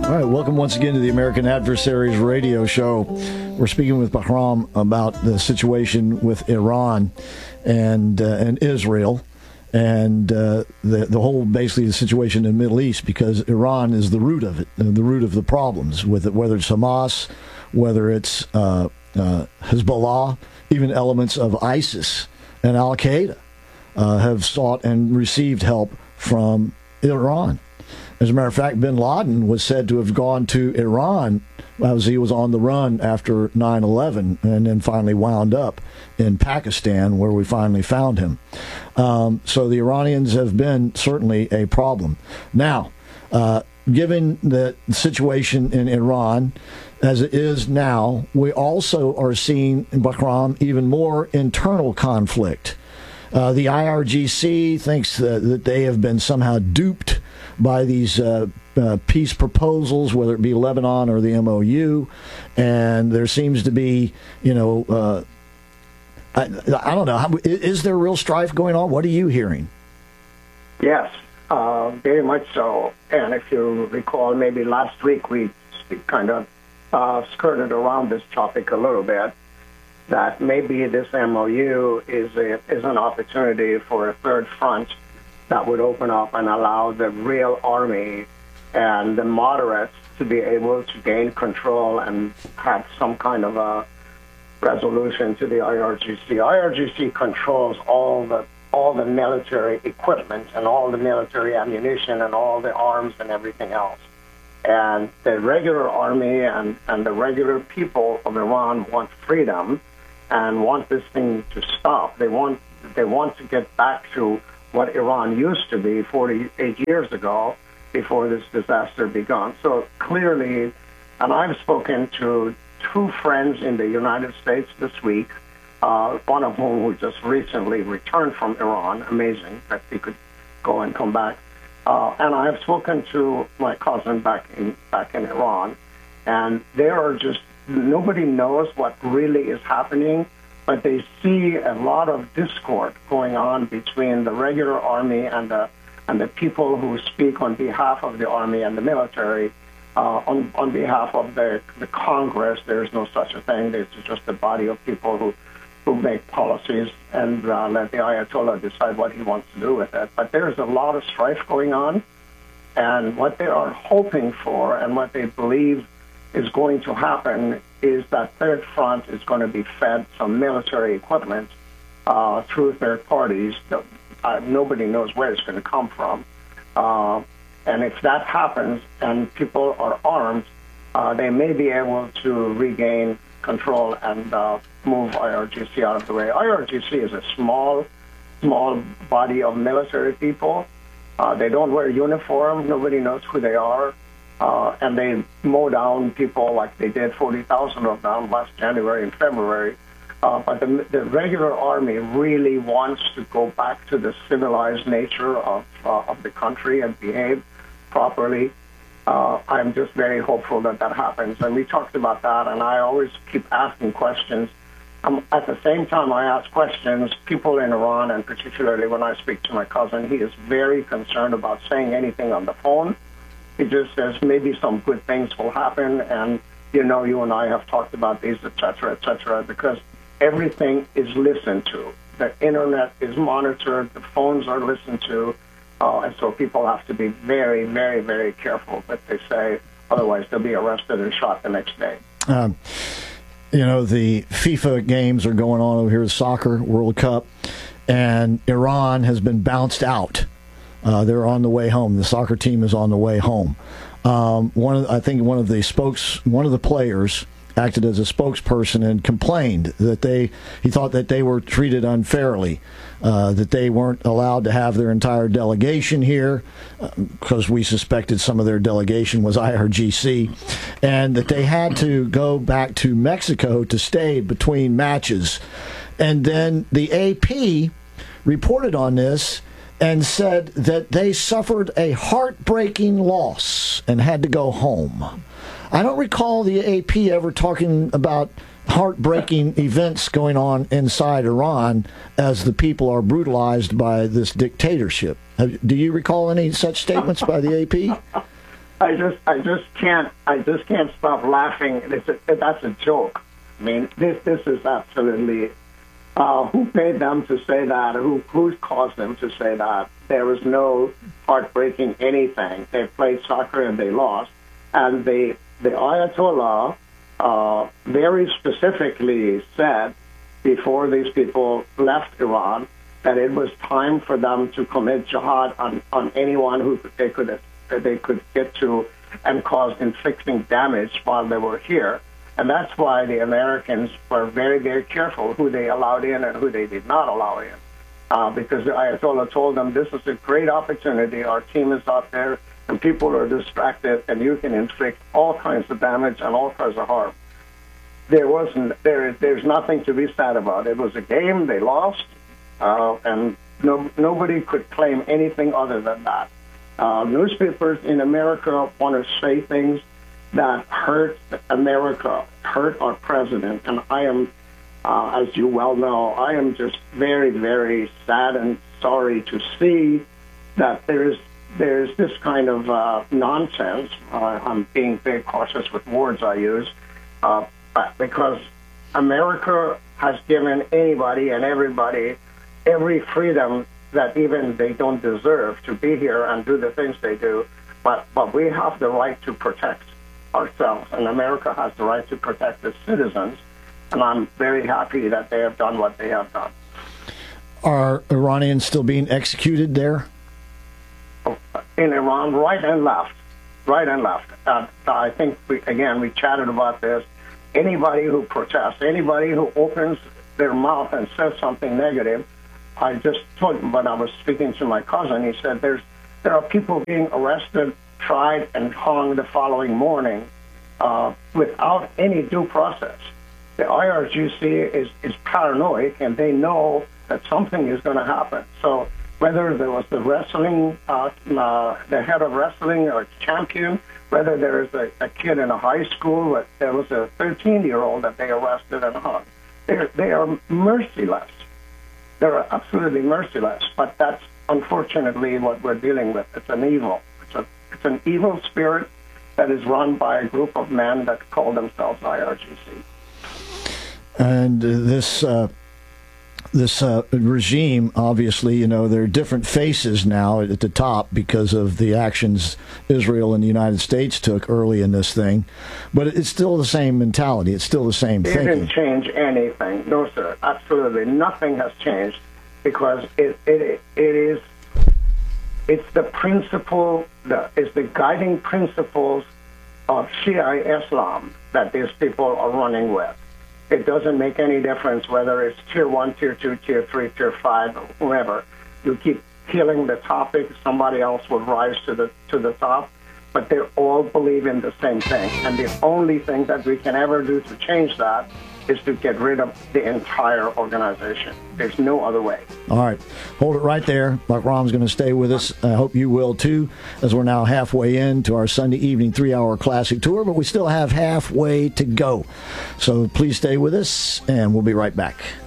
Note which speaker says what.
Speaker 1: All right, welcome once again to the American Adversaries radio show. We're speaking with Bahram about the situation with Iran and Israel and the whole, basically, the situation in the Middle East, because Iran is the root of it, the root of the problems with it, whether it's Hamas, whether it's Hezbollah, even elements of ISIS and Al-Qaeda have sought and received help from Iran. As a matter of fact, bin Laden was said to have gone to Iran as he was on the run after 9/11 and then finally wound up in Pakistan, where we finally found him. So the Iranians have been certainly a problem. Now, given the situation in Iran as it is now, we also are seeing, Bahram, even more internal conflict. The IRGC thinks that they have been somehow duped by these peace proposals, whether it be Lebanon or the MOU, and there seems to be, I don't know, is there real strife going on? What are you hearing?
Speaker 2: Yes, very much so. And if you recall, maybe last week we kind of skirted around this topic a little bit, that maybe this MOU is an opportunity for a third front that would open up and allow the real army and the moderates to be able to gain control and have some kind of a resolution to the IRGC. IRGC controls all the military equipment and all the military ammunition and all the arms and everything else. And the regular army and the regular people of Iran want freedom and want this thing to stop. They want to get back to what Iran used to be 48 years ago before this disaster began. So clearly, and I've spoken to two friends in the United States this week, one of whom who just recently returned from Iran. Amazing that he could go and come back. And I have spoken to my cousin back in Iran, and they are just, nobody knows what really is happening, but they see a lot of discord going on between the regular army and the people who speak on behalf of the army and the military. On behalf of the Congress, there's no such a thing. There's just a body of people who make policies and let the Ayatollah decide what he wants to do with it. But there's a lot of strife going on, and what they are hoping for and what they believe is going to happen is that third front is going to be fed some military equipment through third parties. Nobody knows where it's going to come from. And if that happens and people are armed, they may be able to regain control and move IRGC out of the way. IRGC is a small body of military people. They don't wear uniform. Nobody knows who they are. And they mow down people like they did 40,000 of them last January and February. But the regular army really wants to go back to the civilized nature of the country and behave properly. I'm just very hopeful that happens. And we talked about that, and I always keep asking questions. At the same time I ask questions, people in Iran, and particularly when I speak to my cousin, he is very concerned about saying anything on the phone. He just says maybe some good things will happen, and you and I have talked about these, et cetera, because everything is listened to. The internet is monitored, the phones are listened to, and so people have to be very, very, very careful what they say, otherwise they'll be arrested and shot the next day.
Speaker 1: The FIFA games are going on over here, the Soccer World Cup, and Iran has been bounced out. They're on the way home. The soccer team is on the way home. One of the players acted as a spokesperson and complained that he thought that they were treated unfairly, that they weren't allowed to have their entire delegation here because we suspected some of their delegation was IRGC, and that they had to go back to Mexico to stay between matches. And then the AP reported on this and said that they suffered a heartbreaking loss and had to go home. I don't recall the AP ever talking about heartbreaking events going on inside Iran as the people are brutalized by this dictatorship. Do you recall any such statements by the AP?
Speaker 2: I just can't stop laughing. That's a joke. I mean, this is absolutely. Who paid them to say that? Who caused them to say that? There was no heartbreaking anything. They played soccer and they lost. And the Ayatollah very specifically said before these people left Iran that it was time for them to commit jihad on anyone who they could get to and cause inflicting damage while they were here. And that's why the Americans were very, very careful who they allowed in and who they did not allow in. Because the Ayatollah told them, this is a great opportunity. Our team is out there, and people are distracted, and you can inflict all kinds of damage and all kinds of harm. There's nothing to be sad about. It was a game. They lost, and nobody could claim anything other than that. Newspapers in America want to say things that hurt America, hurt our president. And I am, as you well know, I am just very, very sad and sorry to see that there's this kind of nonsense. I'm being very cautious with words I use, because America has given anybody and everybody every freedom that even they don't deserve to be here and do the things they do. But we have the right to protect ourselves, and America has the right to protect its citizens, and I'm very happy that they have done what they have done.
Speaker 1: Are Iranians still being executed there?
Speaker 2: In Iran, right and left. I think, we chatted about this. Anybody who protests, anybody who opens their mouth and says something negative, I just told him when I was speaking to my cousin, he said there are people being arrested, tried, and hung the following morning without any due process. The IRGC is paranoid, and they know that something is going to happen. So whether there was the wrestling, the head of wrestling or champion, whether there is a kid in a high school, there was a 13-year-old that they arrested and hung. They are merciless. They're absolutely merciless. But that's unfortunately what we're dealing with. It's an evil. It's an evil spirit that is run by a group of men that call themselves IRGC.
Speaker 1: And this regime, obviously, there are different faces now at the top because of the actions Israel and the United States took early in this thing. But it's still the same mentality. It's still the same thinking.
Speaker 2: It didn't change anything. No, sir. Absolutely nothing has changed, because it's the principle, it's the guiding principles of Shia Islam that these people are running with. It doesn't make any difference whether it's tier 1, tier 2, tier 3, tier 5, or whoever. You keep killing the topic, somebody else will rise to the top, but they all believe in the same thing. And the only thing that we can ever do to change that is to get rid of the entire organization. There's no other way.
Speaker 1: All right. Hold it right there. Bahram's going to stay with us. I hope you will, too, as we're now halfway into our Sunday evening 3-hour classic tour, but we still have halfway to go. So please stay with us, and we'll be right back.